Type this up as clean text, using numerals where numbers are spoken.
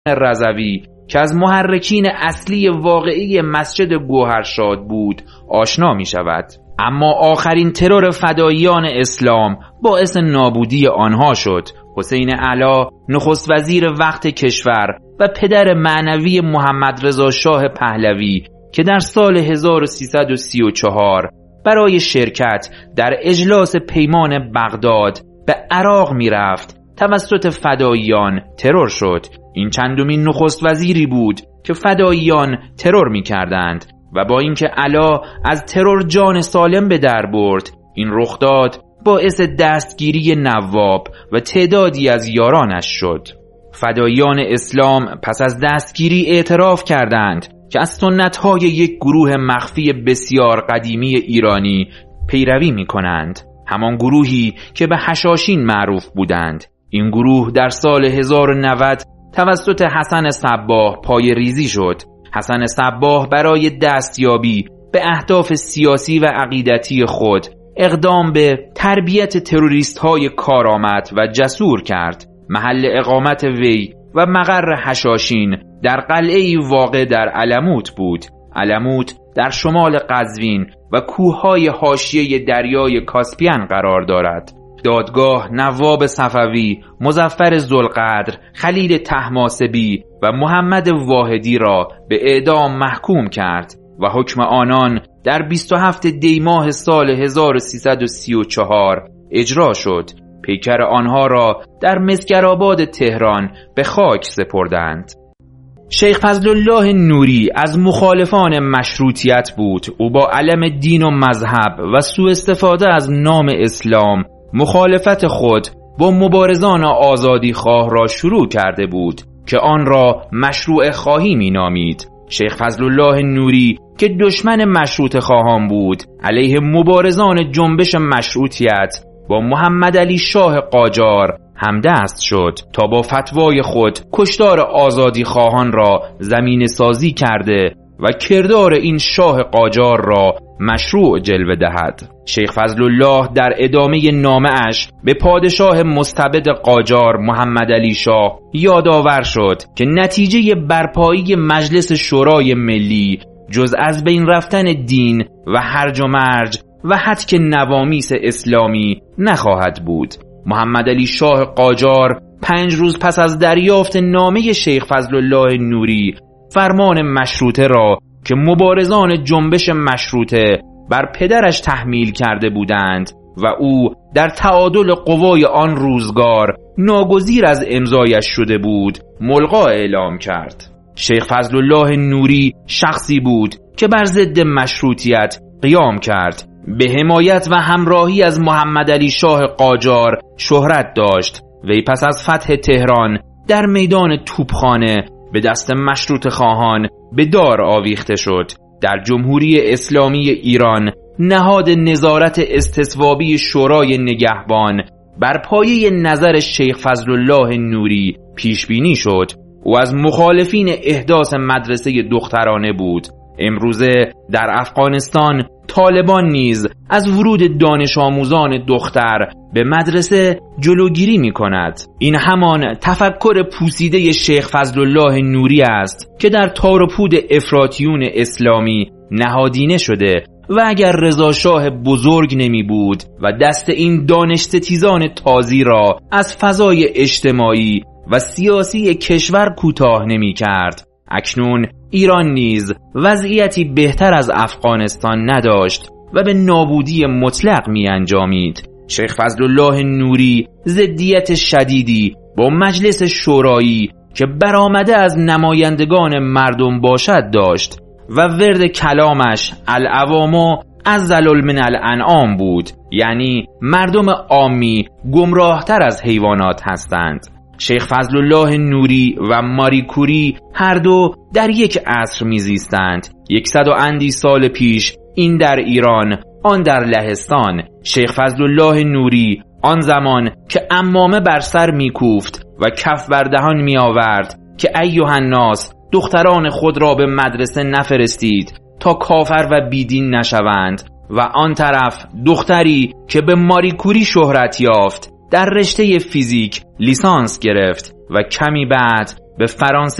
رضوی که از محرکین اصلی واقعی مسجد گوهرشاد بود آشنا می شود. اما آخرین ترور فداییان اسلام باعث نابودی آنها شد. حسین علا نخست وزیر وقت کشور و پدر معنوی محمد رضا شاه پهلوی که در سال 1334 برای شرکت در اجلاس پیمان بغداد به عراق می رفت توسط فداییان ترور شد. این چندمین نخست وزیری بود که فداییان ترور می کردند و با اینکه علا از ترور جان سالم به در برد، این رخداد باعث دستگیری نواب و تعدادی از یارانش شد. فداییان اسلام پس از دستگیری اعتراف کردند که از سنت‌های یک گروه مخفی بسیار قدیمی ایرانی پیروی می‌کنند، همان گروهی که به حشاشین معروف بودند. این گروه در سال 1090 توسط حسن صباح پای ریزی شد. حسن صباح برای دستیابی به اهداف سیاسی و عقیدتی خود اقدام به تربیت تروریست‌های کارآمد و جسور کرد. محل اقامت وی و مقر حشاشین در قلعه‌ای واقع در علموت بود. علموت در شمال قزوین و کوههای حاشیه دریای کاسپین قرار دارد. دادگاه نواب صفوی، مظفر ذوالقدر، خلیل طهماسبی و محمد واحدی را به اعدام محکوم کرد و حکم آنان در 27 دی ماه سال 1334 اجرا شد. پیکر آنها را در مسگرآباد تهران به خاک سپردند. شیخ فضلالله نوری از مخالفان مشروطیت بود. او با علم دین و مذهب و سوء استفاده از نام اسلام مخالفت خود با مبارزان آزادی خواه را شروع کرده بود که آن را مشروع خواهی می نامید. شیخ فضلالله نوری که دشمن مشروط خواهان بود، علیه مبارزان جنبش مشروطیت با محمد علی شاه قاجار همدست شد تا با فتوای خود کشتار آزادی خواهان را زمینه سازی کرده و کردار این شاه قاجار را مشروع جلوه دهد. شیخ فضلالله در ادامه نامه‌اش به پادشاه مستبد قاجار محمد علی شاه یادآور شد که نتیجه برپایی مجلس شورای ملی جز از بین رفتن دین و هرج و مرج و هتک نوامیس اسلامی نخواهد بود. محمد علی شاه قاجار 5 روز پس از دریافت نامه شیخ فضلالله نوری فرمان مشروطه را که مبارزان جنبش مشروطه بر پدرش تحمیل کرده بودند و او در تعادل قوای آن روزگار ناگزیر از امضایش شده بود ملغا اعلام کرد. شیخ فضلالله نوری شخصی بود که بر ضد مشروطیت قیام کرد. به حمایت و همراهی از محمد علی شاه قاجار شهرت داشت. وی پس از فتح تهران در میدان توپخانه به دست مشروط خواهان به دار آویخته شد. در جمهوری اسلامی ایران نهاد نظارت استصوابی شورای نگهبان بر پایه نظر شیخ فضلالله نوری پیش بینی شد. او از مخالفین احداث مدرسه دخترانه بود. امروزه در افغانستان طالبان نیز از ورود دانش آموزان دختر به مدرسه جلوگیری می کند. این همان تفکر پوسیده شیخ فضلالله نوری است که در تار و پود افراطیون اسلامی نهادینه شده و اگر رضا شاه بزرگ نمی بود و دست این دانش ستیزان تازی را از فضای اجتماعی و سیاسی کشور کوتاه نمی کرد، اکنون ایران نیز وضعیتی بهتر از افغانستان نداشت و به نابودی مطلق می انجامید. شیخ فضلالله نوری ضدیت شدیدی با مجلس شورایی که برآمده از نمایندگان مردم باشد داشت و ورد کلامش العوام اذل من الانعام بود، یعنی مردم عامی گمراهتر از حیوانات هستند. شیخ فضلالله نوری و ماری کوری هر دو در یک عصر میزیستند. 100 و اندی سال پیش این در ایران، آن در لهستان. شیخ فضلالله نوری آن زمان که عمامه بر سر میکوفت و کف بر دهان میآورد که ایها الناس دختران خود را به مدرسه نفرستید تا کافر و بیدین نشوند، و آن طرف دختری که به ماری کوری شهرت یافت در رشته فیزیک لیسانس گرفت و کمی بعد به فرانسه